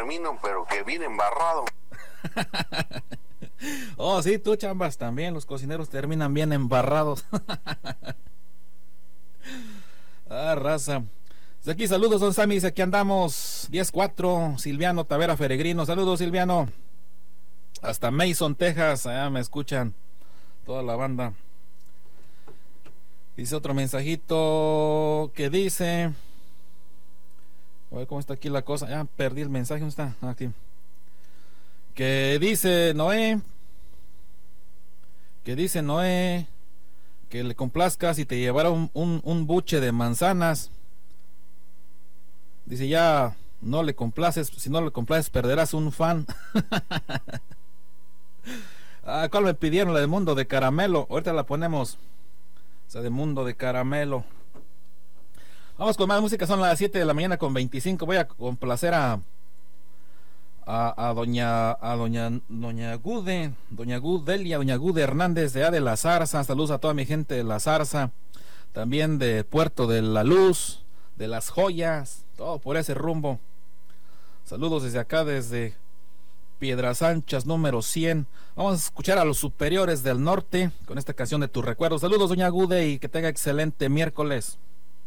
termino, pero que viene embarrado. Oh, sí, tú, Chambas, también los cocineros terminan bien embarrados. Ah, raza. Desde aquí, saludos, don Sammy, dice, aquí andamos, 10-4, Silviano Tavera Peregrino, saludos, Silviano. Hasta Mason, Texas, allá me escuchan toda la banda. Dice otro mensajito que dice, a ver cómo está aquí la cosa, ya perdí el mensaje, ¿dónde está? Aquí. Que dice Noé, que le complazcas y te llevara un buche de manzanas. Dice, ya no le complaces, si no le complaces perderás un fan. Ah, ¿cuál me pidieron? La de Mundo de Caramelo, ahorita la ponemos, o sea, de Mundo de Caramelo. Vamos con más música, son las 7 de la mañana con 25, voy a complacer a doña Gudelia, doña Gude Hernández de La Zarza. Saludos a toda mi gente de La Zarza, también de Puerto de la Luz, de Las Joyas, todo por ese rumbo. Saludos desde acá, desde Piedras Anchas número 100. Vamos a escuchar a Los Superiores del Norte con esta canción de Tu Recuerdo. Saludos, doña Gude, y que tenga excelente miércoles.